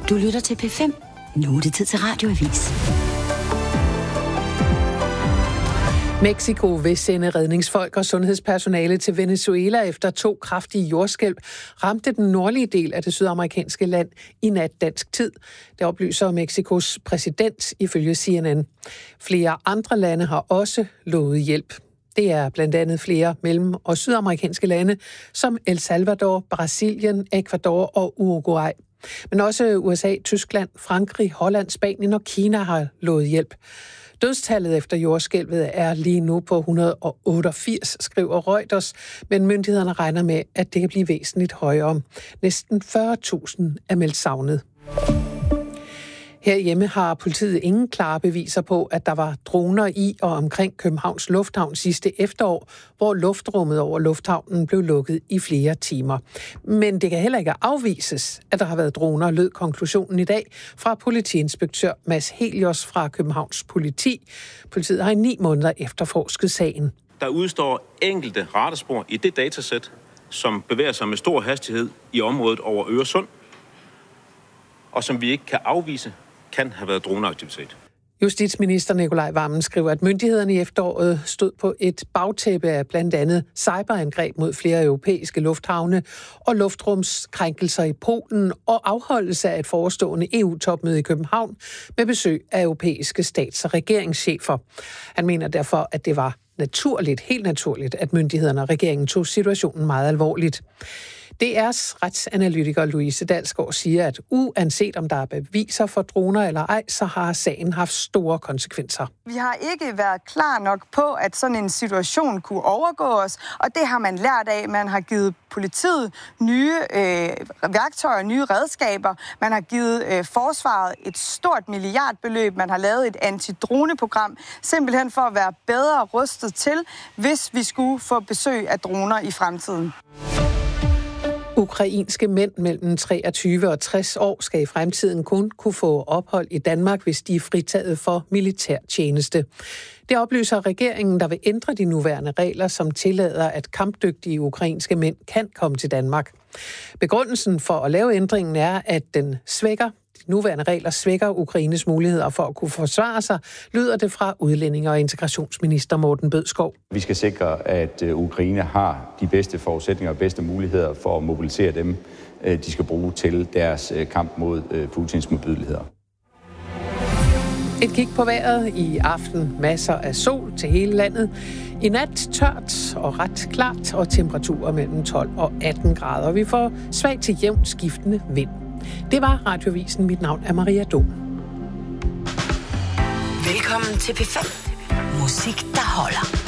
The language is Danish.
Du lytter til P5. Nu er det tid til radioavis. Mexico vil sende redningsfolk og sundhedspersonale til Venezuela efter 2 kraftige jordskælv ramte den nordlige del af det sydamerikanske land i nat dansk tid. Det oplyser Mexikos præsident ifølge CNN. Flere andre lande har også lovet hjælp. Det er blandt andet flere mellem- og sydamerikanske lande som El Salvador, Brasilien, Ecuador og Uruguay. Men også USA, Tyskland, Frankrig, Holland, Spanien og Kina har lovet hjælp. Dødstallet efter jordskælvet er lige nu på 188, skriver Reuters, men myndighederne regner med, at det kan blive væsentligt højere. Næsten 40.000 er meldt savnet. Herhjemme har politiet ingen klare beviser på, at der var droner i og omkring Københavns Lufthavn sidste efterår, hvor luftrummet over lufthavnen blev lukket i flere timer. Men det kan heller ikke afvises, at der har været droner, lød konklusionen i dag fra politiinspektør Mads Helios fra Københavns Politi. Politiet har i 9 måneder efterforsket sagen. Der udstår enkelte radarspor i det datasæt, som bevæger sig med stor hastighed i området over Øresund, og som vi ikke kan afvise, kan have været droneaktivitet. Justitsminister Nikolaj Wammen skriver, at myndighederne i efteråret stod på et bagtæppe af blandt andet cyberangreb mod flere europæiske lufthavne og luftrumskrænkelser i Polen og afholdelse af et forestående EU-topmøde i København med besøg af europæiske stats- og regeringschefer. Han mener derfor, at det var helt naturligt, at myndighederne og regeringen tog situationen meget alvorligt. DR's retsanalytiker Louise Dalsgaard siger, at uanset om der er beviser for droner eller ej, så har sagen haft store konsekvenser. Vi har ikke været klar nok på, at sådan en situation kunne overgå os, og det har man lært af. Man har givet politiet nye værktøjer, nye redskaber. Man har givet forsvaret et stort milliardbeløb. Man har lavet et antidroneprogram, simpelthen for at være bedre rustet til, hvis vi skulle få besøg af droner i fremtiden. Ukrainske mænd mellem 23 og 60 år skal i fremtiden kun kunne få ophold i Danmark, hvis de er fritaget for militærtjeneste. Det oplyser regeringen, der vil ændre de nuværende regler, som tillader, at kampdygtige ukrainske mænd kan komme til Danmark. Begrundelsen for at lave ændringen er, at de nuværende regler svækker Ukraines muligheder for at kunne forsvare sig, lyder det fra udlændinge- og integrationsminister Morten Bødskov. Vi skal sikre, at Ukraine har de bedste forudsætninger og bedste muligheder for at mobilisere dem, de skal bruge til deres kamp mod Putins modbydeligheder. Et kig på vejret i aften. Masser af sol til hele landet. I nat tørt og ret klart, og temperaturer mellem 12 og 18 grader. Vi får svag til jævnt skiftende vind. Det var Radioavisen. Mit navn er Maria Dom. Velkommen til P5. Musik, der holder.